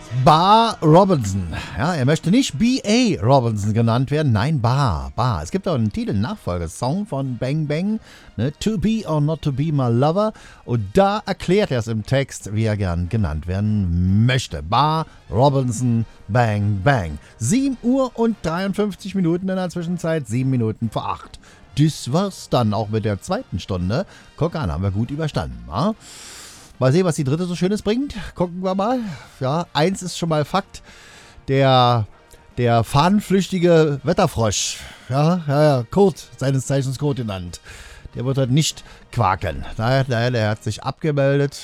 Bar Robinson. Ja, er möchte nicht B.A. Robinson genannt werden. Nein, Bar. Es gibt auch einen Titel-Nachfolgesong von Bang Bang, ne? To Be or Not To Be My Lover. Und da erklärt er es im Text, wie er gern genannt werden möchte. Bar Robinson, Bang Bang. 7 Uhr und 53 Minuten in der Zwischenzeit, 7 Minuten vor 8. Das war's dann auch mit der zweiten Stunde. Guck an, haben wir gut überstanden, wa? Mal sehen, was die dritte so Schönes bringt. Gucken wir mal. Ja, eins ist schon mal Fakt. Der fahnenflüchtige Wetterfrosch, ja, Kurt, seines Zeichens Kurt genannt, der wird halt nicht quaken. Der hat sich abgemeldet.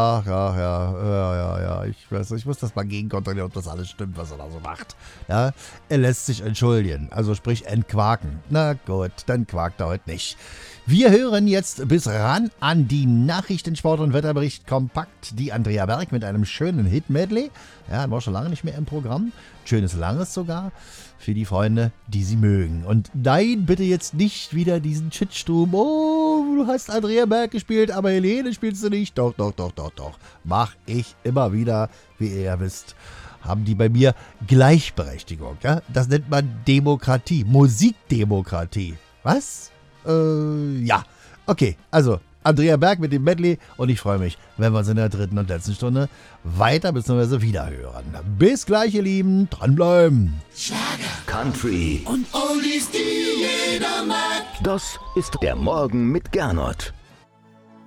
Ja. Ich muss das mal gegenkontrollieren, ob das alles stimmt, was er da so macht. Ja, er lässt sich entschuldigen. Also sprich entquaken. Na gut, dann quakt er heute nicht. Wir hören jetzt bis ran an die Nachrichten, Sport und Wetterbericht kompakt. Die Andrea Berg mit einem schönen Hit-Medley. Ja, war schon lange nicht mehr im Programm. Schönes Langes sogar. Für die Freunde, die sie mögen. Und nein, bitte jetzt nicht wieder diesen Shitsturm. Oh, du hast Andrea Berg gespielt, aber Helene spielst du nicht. Doch. Mach ich immer wieder, wie ihr ja wisst. Haben die bei mir Gleichberechtigung. Ja? Das nennt man Demokratie. Musikdemokratie. Was? Ja. Okay, also Andrea Berg mit dem Medley und ich freue mich, wenn wir uns in der dritten und letzten Stunde weiter bzw. wieder hören. Bis gleich, ihr Lieben. Dranbleiben. Schlager, Country und Oldies, die jeder mag. Das ist der Morgen mit Gernot.